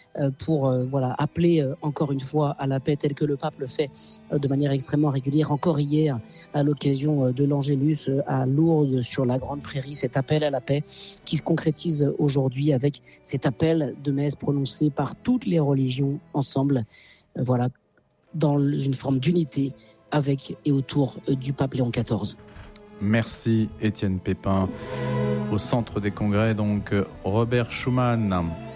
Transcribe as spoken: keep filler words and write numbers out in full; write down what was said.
euh, pour euh, voilà, appeler euh, encore une fois à la paix, tel que le pape le fait euh, de manière extrêmement régulière. Encore hier, à l'occasion de l'Angélus à Lourdes, sur la Grande Prairie, cet appel à la paix qui se concrétise aujourd'hui avec cet appel de messe prononcé par toutes les religions ensemble, euh, voilà, dans une forme d'unité avec et autour euh, du pape Léon quatorze. Merci Étienne Pépin. Au centre des congrès, donc, Robert Schuman.